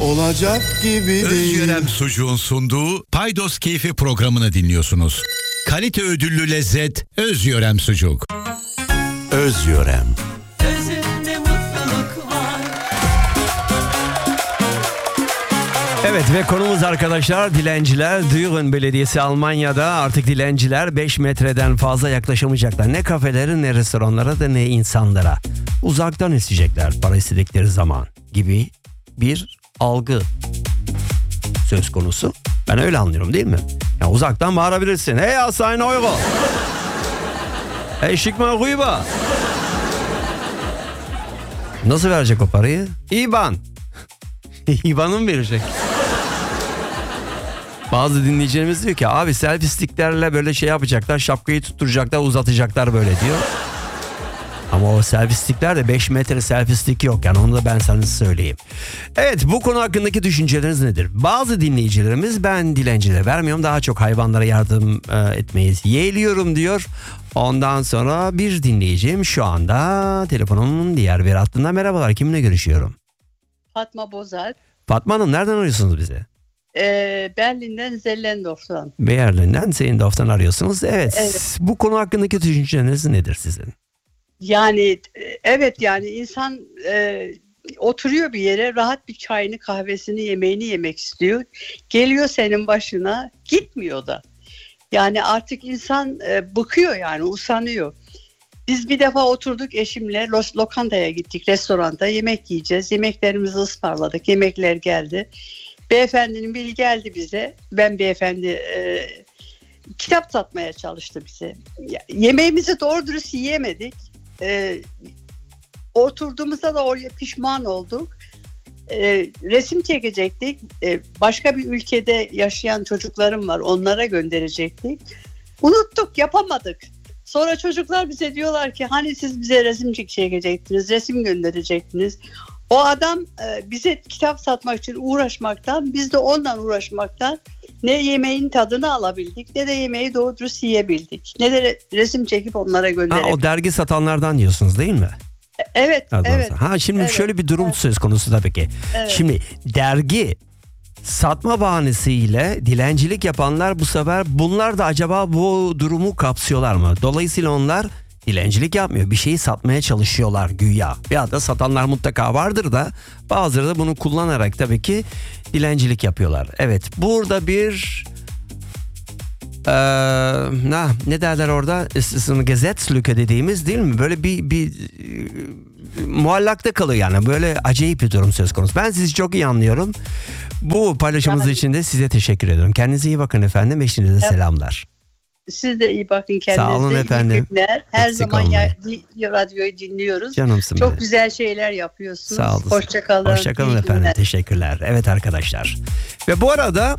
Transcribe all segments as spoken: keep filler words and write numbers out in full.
Olacak gibi değil. Özyörem Sucuğun sunduğu Paydos Keyfi programını dinliyorsunuz. Kalite ödüllü lezzet Özyörem Sucuk. Özyörem. Özünde mutluluk var. Evet ve konumuz arkadaşlar dilenciler. Düren Belediyesi Almanya'da artık dilenciler beş metreden fazla yaklaşamayacaklar. Ne kafelere ne restoranlara da ne insanlara. Uzaktan isteyecekler para istedikleri zaman gibi bir algı söz konusu. Ben öyle anlıyorum değil mi? Yani uzaktan bağırabilirsin. Hey Hasan Euro. Hey schick mal rüber. Nasıl verecek o parayı? İban. İban'ı mı verecek? Bazı dinleyicilerimiz diyor ki abi selfie sticklerle böyle şey yapacaklar, şapkayı tutturacaklar, uzatacaklar böyle diyor. Ama o selfie stickler de beş metre selfie stick yok yani, onu da ben sana söyleyeyim. Evet, bu konu hakkındaki düşünceleriniz nedir? Bazı dinleyicilerimiz ben dilencilere vermiyorum, daha çok hayvanlara yardım e, etmeyi yeğliyorum diyor. Ondan sonra bir dinleyicim şu anda telefonumun diğer bir hattında. Merhabalar, kiminle görüşüyorum? Fatma Bozal. Fatma Hanım, nereden arıyorsunuz bizi? Ee, Berlin'den, Zellendorf'tan. Berlin'den, Zellendorf'tan arıyorsunuz. Evet. Evet. Bu konu hakkındaki düşünceleriniz nedir sizin? Yani evet, yani insan e, oturuyor bir yere, rahat bir çayını, kahvesini, yemeğini yemek istiyor. Geliyor senin başına, gitmiyor da. Yani artık insan e, bıkıyor, yani usanıyor. Biz bir defa oturduk eşimle, los, lokantaya gittik, restoranda yemek yiyeceğiz. Yemeklerimizi ısmarladık, yemekler geldi. Beyefendinin biri geldi bize. Ben beyefendi e, kitap satmaya çalıştı bize. Yemeğimizi doğru dürüst yiyemedik. E, oturduğumuzda da oraya pişman olduk. E, resim çekecektik. E, başka bir ülkede yaşayan çocuklarım var. Onlara gönderecektik. Unuttuk, yapamadık. Sonra çocuklar bize diyorlar ki hani siz bize resim çekecektiniz, resim gönderecektiniz. O adam e, bize kitap satmak için uğraşmaktan, biz de ondan uğraşmaktan ne yemeğin tadını alabildik, ne de yemeği doğru dürüst yiyebildik. Ne de resim çekip onlara gönderebildik. Ha, o dergi satanlardan diyorsunuz değil mi? Evet, Adamsa. evet. Ha, şimdi evet, şöyle bir durum evet. söz konusu tabii ki. Evet. Şimdi dergi satma bahanesiyle dilencilik yapanlar, bu sefer bunlar da acaba bu durumu kapsıyorlar mı? Dolayısıyla onlar dilencilik yapmıyor, bir şeyi satmaya çalışıyorlar güya. Ya da satanlar mutlaka vardır da bazıları da bunu kullanarak tabii ki dilencilik yapıyorlar. Evet, burada bir Ee, ne, ne derler orada, Gesetzlücke dediğimiz değil mi? Böyle bir, bir e, muallakta kalıyor yani, böyle acayip bir durum söz konusu. Ben sizi çok iyi anlıyorum. Bu paylaşımınız Yani, için de size teşekkür ediyorum. Kendinize iyi bakın efendim. Eşinize evet. selamlar. Siz de iyi bakın kendinize. Sağ olun efendim. Günler. Her Eksik zaman ya, olmayın. radyoyu dinliyoruz. Canımsın Çok benim. güzel şeyler yapıyorsunuz. Sağ olun. Hoşçakalın. Hoşçakalın efendim. Günler. Teşekkürler. Evet arkadaşlar. Ve bu arada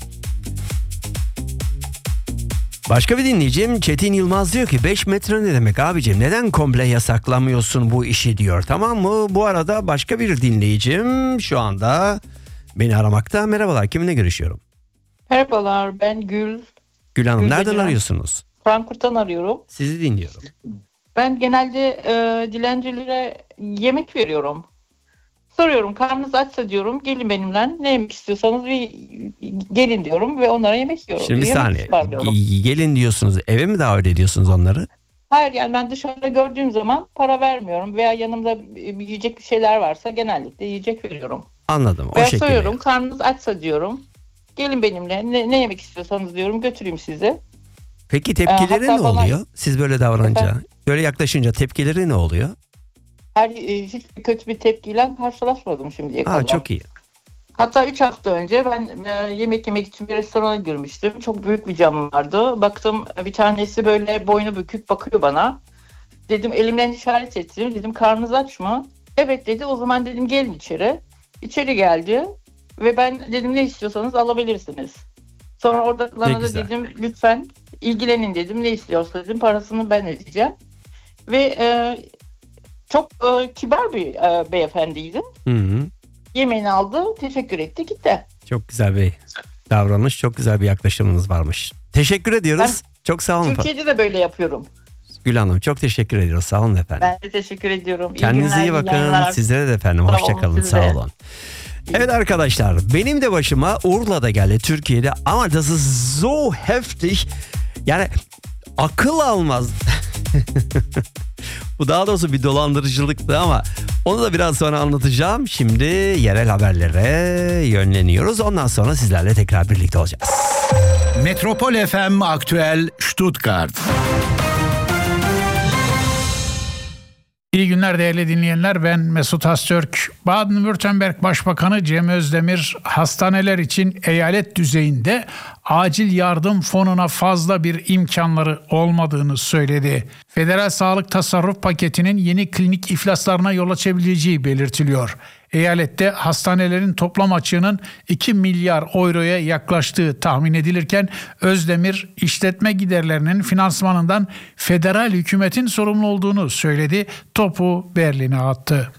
başka bir dinleyicim Çetin Yılmaz diyor ki beş metre ne demek abicim, neden komple yasaklamıyorsun bu işi diyor, tamam mı? Bu arada başka bir dinleyicim şu anda beni aramakta. Merhabalar, kiminle görüşüyorum? Merhabalar, ben Gül. Gül Hanım, Gül nereden Beceren. arıyorsunuz? Frankfurt'tan arıyorum. Sizi dinliyorum. Ben genelde e, dilencilere yemek veriyorum. Soruyorum, karnınız açsa diyorum, gelin benimle, ne yemek istiyorsanız bir gelin diyorum ve onlara yemek yiyorum. Şimdi bir yemek saniye, ısmarlıyorum. gelin diyorsunuz, eve mi davet ediyorsunuz onları? Hayır, yani ben dışarıda gördüğüm zaman para vermiyorum veya yanımda bir yiyecek bir şeyler varsa genellikle yiyecek veriyorum. Anladım, o Veya şekilde. soruyorum, karnınız açsa diyorum, gelin benimle, ne, ne yemek istiyorsanız diyorum, götüreyim sizi. Peki tepkileri Ee, ne bana... oluyor? Siz böyle davranınca, Efendim? böyle yaklaşınca tepkileri ne oluyor? Her e, hiç kötü bir tepkiyle karşılaşmadım şimdiye kadar. Aa, çok iyi. Hatta üç hafta önce ben e, yemek yemek için bir restorana girmiştim. Çok büyük bir cam vardı. Baktım bir tanesi böyle boynu bükük bakıyor bana. Dedim, elimden işaret ettim. Dedim, karnınız aç mı? Evet dedi. O zaman dedim, gelin içeri. İçeri geldi ve ben dedim, ne istiyorsanız alabilirsiniz. Sonra oradakilara da dedim, lütfen ilgilenin dedim. Ne istiyorsa dedim, parasını ben ödeyeceğim. Ve e, çok e, kibar bir e, beyefendiydi. Hı hı. Yemeğini aldı, teşekkür etti, gitti. Çok güzel bir davranış, çok güzel bir yaklaşımınız varmış. Teşekkür ediyoruz. Ben, çok sağ olun. Türkiye'de de böyle yapıyorum. Gül Hanım, çok teşekkür ediyoruz. Sağ olun efendim. Ben de teşekkür ediyorum. Kendinize iyi, iyi bakın. Sizlere de efendim. Hoşçakalın. Sağ olun. Evet arkadaşlar, benim de başıma Urla'da geldi, Türkiye'de, ama das ist so heftig. Yani akıl almaz. Bu daha doğrusu bir dolandırıcılıktı ama onu da biraz sonra anlatacağım. Şimdi yerel haberlere yönleniyoruz. Ondan sonra sizlerle tekrar birlikte olacağız. Metropol F M Aktüel Stuttgart. İyi günler değerli dinleyenler, ben Mesut Öztürk. Baden-Württemberg Başbakanı Cem Özdemir hastaneler için eyalet düzeyinde acil yardım fonuna fazla bir imkanları olmadığını söyledi. Federal sağlık tasarruf paketinin yeni klinik iflaslarına yol açabileceği belirtiliyor. Eyalette hastanelerin toplam açığının iki milyar euroya yaklaştığı tahmin edilirken Özdemir işletme giderlerinin finansmanından federal hükümetin sorumlu olduğunu söyledi. Topu Berlin'e attı.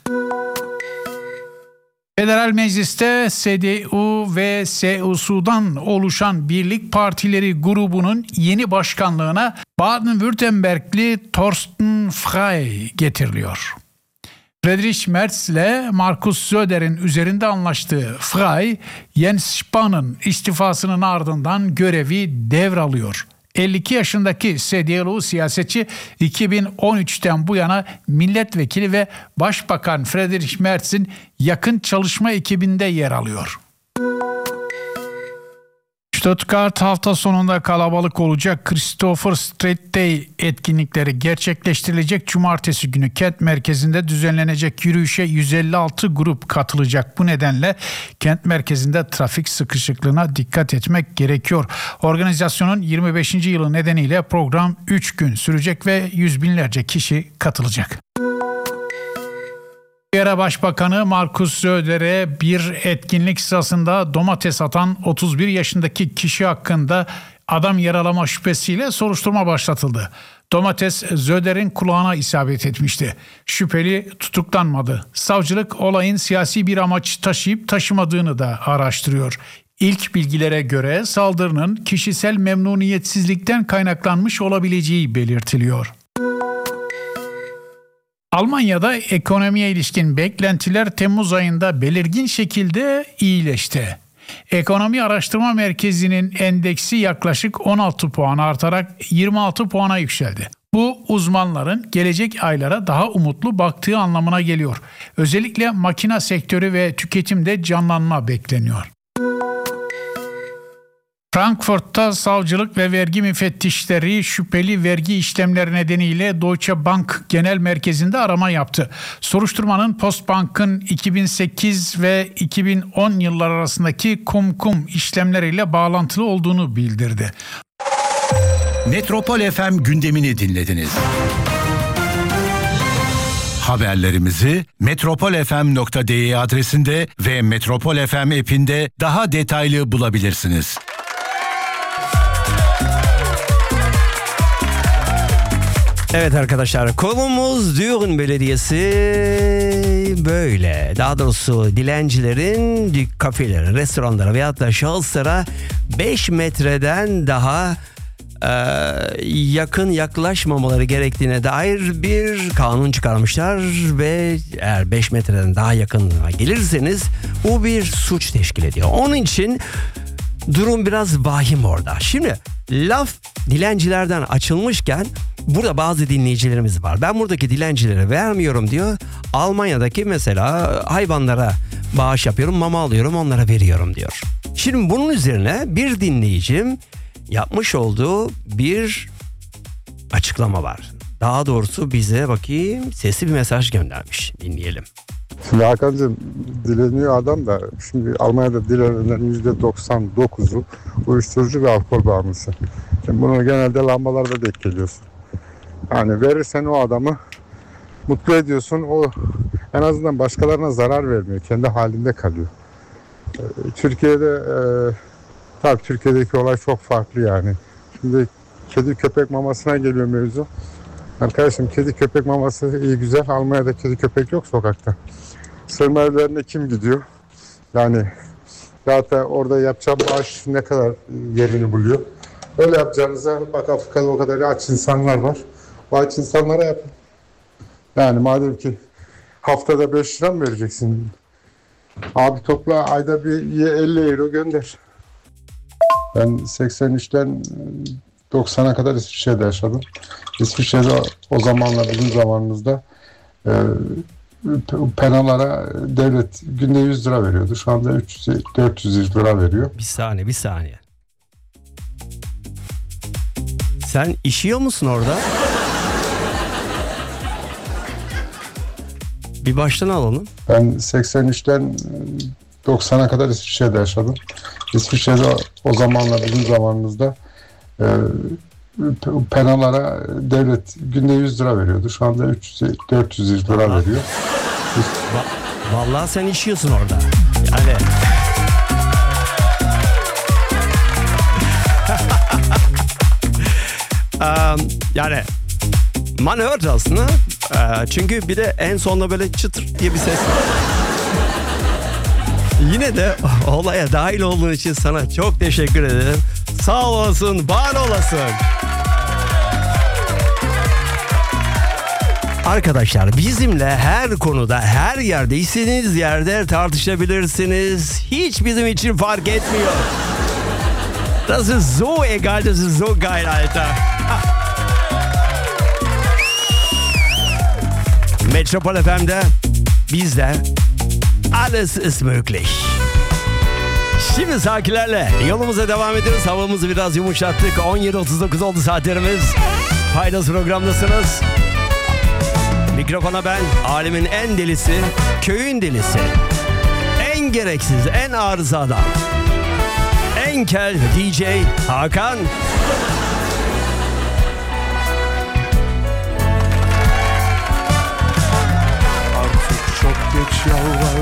Federal Meclis'te C D U ve C U S'dan oluşan Birlik Partileri grubunun yeni başkanlığına Baden-Württembergli Thorsten Frey getiriliyor. Friedrich Merz ile Markus Söder'in üzerinde anlaştığı Frey, Jens Spahn'ın istifasının ardından görevi devralıyor. elli iki yaşındaki C D U siyasetçi iki bin on üçten bu yana milletvekili ve Başbakan Friedrich Merz'in yakın çalışma ekibinde yer alıyor. Stuttgart hafta sonunda kalabalık olacak. Christopher Street Day etkinlikleri gerçekleştirilecek. Cumartesi günü kent merkezinde düzenlenecek yürüyüşe yüz elli altı grup katılacak. Bu nedenle kent merkezinde trafik sıkışıklığına dikkat etmek gerekiyor. Organizasyonun yirmi beşinci yılı nedeniyle program üç gün sürecek ve yüz binlerce kişi katılacak. Yere Başbakanı Markus Söder'e bir etkinlik sırasında domates atan otuz bir yaşındaki kişi hakkında adam yaralama şüphesiyle soruşturma başlatıldı. Domates Söder'in kulağına isabet etmişti. Şüpheli tutuklanmadı. Savcılık olayın siyasi bir amaç taşıyıp taşımadığını da araştırıyor. İlk bilgilere göre saldırının kişisel memnuniyetsizlikten kaynaklanmış olabileceği belirtiliyor. Almanya'da ekonomiye ilişkin beklentiler Temmuz ayında belirgin şekilde iyileşti. Ekonomi Araştırma Merkezi'nin endeksi yaklaşık on altı puan artarak yirmi altı puana yükseldi. Bu uzmanların gelecek aylara daha umutlu baktığı anlamına geliyor. Özellikle makina sektörü ve tüketimde canlanma bekleniyor. Frankfurt'ta savcılık ve vergi müfettişleri şüpheli vergi işlemleri nedeniyle Deutsche Bank Genel Merkezi'nde arama yaptı. Soruşturmanın Postbank'ın iki bin sekiz ve iki bin on yıllar arasındaki kum-kum işlemleriyle bağlantılı olduğunu bildirdi. Metropol F M gündemini dinlediniz. Haberlerimizi metropol f m nokta d e adresinde ve Metropol F M app'inde daha detaylı bulabilirsiniz. Evet arkadaşlar, konumuz Düren Belediyesi böyle. Daha doğrusu dilencilerin kafelere, restoranlara veyahut da şahıslara beş metreden daha e, yakın yaklaşmamaları gerektiğine dair bir kanun çıkarmışlar ve eğer beş metreden daha yakınına gelirseniz bu bir suç teşkil ediyor. Onun için durum biraz vahim orada. Şimdi laf dilencilerden açılmışken burada bazı dinleyicilerimiz var. Ben buradaki dilencilere vermiyorum diyor. Almanya'daki mesela hayvanlara bağış yapıyorum, mama alıyorum, onlara veriyorum diyor. Şimdi bunun üzerine bir dinleyicim yapmış olduğu bir açıklama var. Daha doğrusu bize bakayım sesli bir mesaj göndermiş. Dinleyelim. Şimdi Hakan'cığım, dileniyor adam da şimdi Almanya'da dilenenlerin yüzde doksan dokuzu uyuşturucu ve alkol bağımlısı. Şimdi bunu genelde lambalarda denk geliyorsun. Yani verirsen o adamı mutlu ediyorsun. O en azından başkalarına zarar vermiyor. Kendi halinde kalıyor. Türkiye'de e, tabii Türkiye'deki olay çok farklı yani. Şimdi kedi köpek mamasına geliyor mevzu. Arkadaşım, kedi köpek maması iyi güzel. Almanya'da kedi köpek yok sokakta. Sığınma evlerine kim gidiyor? Yani zaten orada yapacağım bağış ne kadar yerini buluyor. Öyle yapacağınıza bak, Afrika'da o kadar aç insanlar var. O aç insanlara yapın. Yani madem ki haftada beş lira mı vereceksin? Abi topla ayda bir elli euro gönder. Ben seksen üçten doksana kadar İsviçre'de yaşadım. İsviçre'de o zamanla bizim zamanımızda e, penalara devlet günde yüz lira veriyordu. Şu anda üç yüz dört yüz lira veriyor. Bir saniye bir saniye. Sen işiyor musun orada? Bir baştan alalım. Ben seksen üçten doksana kadar İsviçre'de yaşadım. İsviçre'de o zamanla bizim zamanımızda e, penalara devlet günde yüz lira veriyordu. Şu anda üç yüz dört yüz lira veriyor. Va- Vallahi sen işiyorsun orada. Yani um, yani man hört aslında. Ee, çünkü bir de en sonunda böyle çıtır diye bir ses var. Yine de olaya dahil olduğun için sana çok teşekkür ederim. Sağ olasın, var olasın. Arkadaşlar bizimle her konuda, her yerde, istediğiniz yerde tartışabilirsiniz. Hiç bizim için fark etmiyor. Das ist so egal, das ist so geil, Alter. Metropol F M'de bizde alles ist möglich. Şimdi sakilerle yolumuza devam ediyoruz. Havamızı biraz yumuşattık. on yedi otuz dokuz oldu saatlerimiz. Paydos programdasınız. Mikrofona ben, alemin en delisi, köyün delisi, en gereksiz, en arıza adam, en kel D J Hakan. Artık çok geç yalvar.